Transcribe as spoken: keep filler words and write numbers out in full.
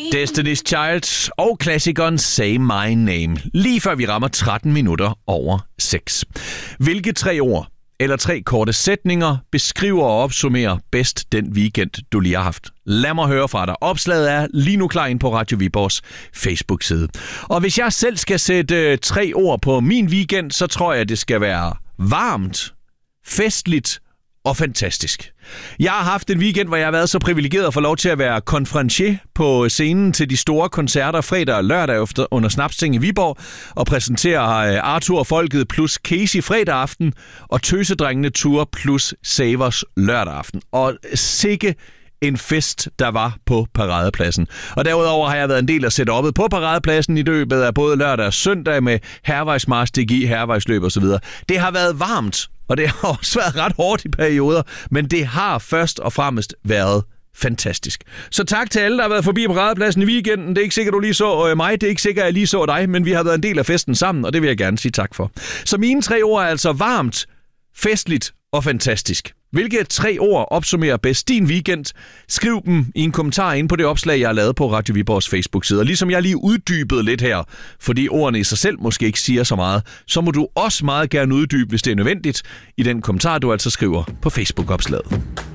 Destiny's Child og klassikeren Say My Name. Lige før vi rammer tretten minutter over seks. Hvilke tre ord eller tre korte sætninger beskriver og opsummerer bedst den weekend, du lige har haft? Lad mig høre fra dig. Opslaget er lige nu klar ind på Radio Viborgs Facebook-side. Og hvis jeg selv skal sætte øh, tre ord på min weekend, så tror jeg, det skal være varmt, festligt og fantastisk. Jeg har haft en weekend, hvor jeg har været så privilegeret at få lov til at være konferencier på scenen til de store koncerter fredag og lørdag efter under Snapsting i Viborg og præsentere Arthur og Folket plus Casey fredag aften og Tøsedrengene Tour plus Savers lørdag aften. Og sikke en fest, der var på Paradepladsen. Og derudover har jeg været en del af setup'et på Paradepladsen i løbet af både lørdag og søndag med Hærvejsmarch, D G, Hærvejsløb og så videre. Det har været varmt, og det har også været ret hårdt i perioder, men det har først og fremmest været fantastisk. Så tak til alle, der har været forbi Paradepladsen i weekenden. Det er ikke sikkert, du lige så mig. Det er ikke sikkert, at jeg lige så dig, men vi har været en del af festen sammen, og det vil jeg gerne sige tak for. Så mine tre ord er altså varmt, festligt og fantastisk. Hvilke tre ord opsummerer bedst din weekend? Skriv dem i en kommentar inde på det opslag, jeg har lavet på Radio Viborgs Facebook-side. Og ligesom jeg lige uddybede lidt her, fordi ordene i sig selv måske ikke siger så meget, så må du også meget gerne uddybe, hvis det er nødvendigt, i den kommentar, du altså skriver på Facebook-opslaget.